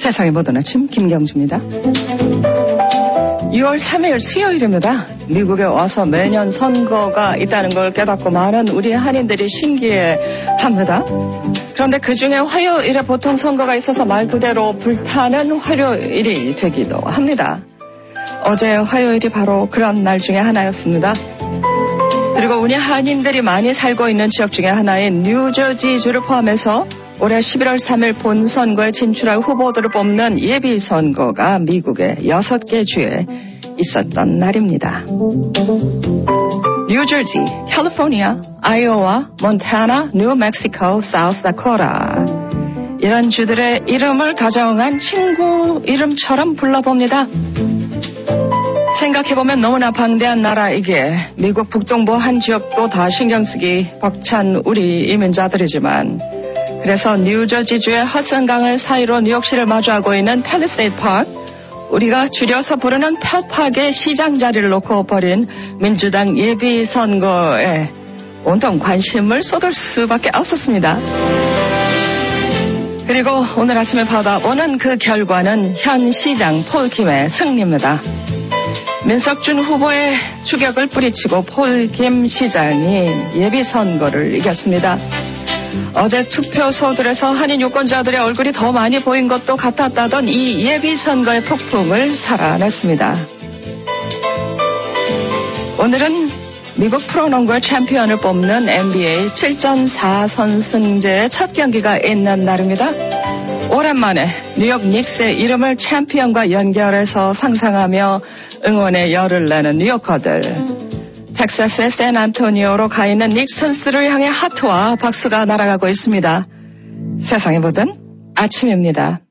세상의 모든 아침 김경주입니다. 2월 3일 수요일입니다. 미국에 와서 매년 선거가 있다는 걸 깨닫고 많은 우리 한인들이 신기해합니다. 그런데 그중에 화요일에 보통 선거가 있어서 말 그대로 불타는 화요일이 되기도 합니다. 어제 화요일이 바로 그런 날 중에 하나였습니다. 그리고 우리 한인들이 많이 살고 있는 지역 중에 하나인 뉴저지주를 포함해서 올해 11월 3일 본선거에 진출할 후보들을 뽑는 예비선거가 미국의 6개 주에 있었던 날입니다. 뉴저지, 캘리포니아, 아이오와, 몬타나, 뉴멕시코, 사우스다코타 이런 주들의 이름을 다정한 친구 이름처럼 불러봅니다. 생각해보면 너무나 방대한 나라이기에 미국 북동부 한 지역도 다 신경쓰기 벅찬 우리 이민자들이지만 그래서 뉴저지주의 허슨강을 사이로 뉴욕시를 마주하고 있는 팰리세이드 파크, 우리가 줄여서 부르는 펠팍의 시장 자리를 놓고 벌인 민주당 예비선거에 온통 관심을 쏟을 수밖에 없었습니다. 그리고 오늘 아침에 받아보는 그 결과는 현 시장 폴 김의 승리입니다. 민석준 후보의 추격을 뿌리치고 폴 김 시장이 예비선거를 이겼습니다. 어제 투표소들에서 한인 유권자들의 얼굴이 더 많이 보인 것도 같았다던 이 예비선거의 폭풍을 살아냈습니다. 오늘은 미국 프로농구의 챔피언을 뽑는 NBA 7전 4선승제의 첫 경기가 있는 날입니다. 오랜만에 뉴욕 닉스의 이름을 챔피언과 연결해서 상상하며 응원의 열을 내는 뉴요커들. 텍사스의 샌안토니오로 가 있는 닉스 선수를 향해 하트와 박수가 날아가고 있습니다. 세상의 모든 아침입니다.